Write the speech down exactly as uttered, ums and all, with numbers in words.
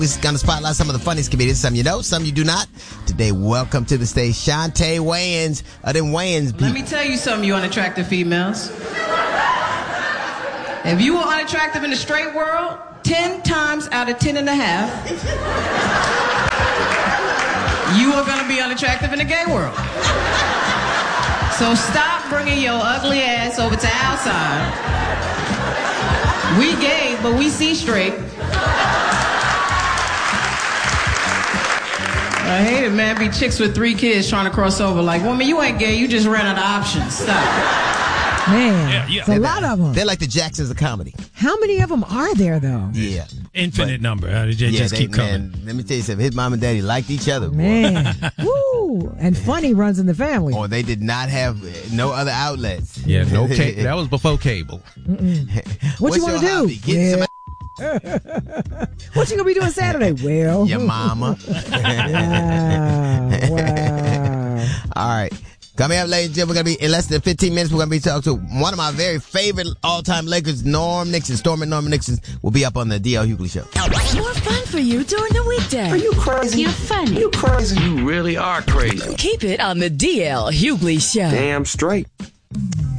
We're going to spotlight some of the funniest comedians. Some you know, some you do not. Today, welcome to the stage, Shantae Wayans of them Wayans. Let me tell you something, you unattractive females. If you were unattractive in the straight world, ten times out of ten and a half, you are going to be unattractive in the gay world. So stop bringing your ugly ass over to our side. We gay, but we see straight. I hate it, man. Be chicks with three kids trying to cross over. Like, woman, you ain't gay. You just ran out of options. Stop. Man, yeah, yeah. it's a lot of them. They're like the Jacksons of comedy. How many of them are there, though? Yeah. Infinite but, number. Uh, they yeah, just they, keep coming. Man, let me tell you something. His mom and daddy liked each other. Boy. Man. Woo. And funny runs in the family. Or they did not have no other outlets. Yeah, no ca- that was before cable. What you want to do? Yeah. What you gonna be doing Saturday? Well, your mama. Yeah, wow. All right. Coming up, ladies and gentlemen, we're going to be in less than fifteen minutes. We're going to be talking to one of my very favorite all-time Lakers, Norm Nixon. Storm and Norm Nixon will be up on the D L Hughley Show. More fun for you during the weekday. Are you crazy? You're funny. You crazy? You really are crazy. Keep it on the D L Hughley Show. Damn straight.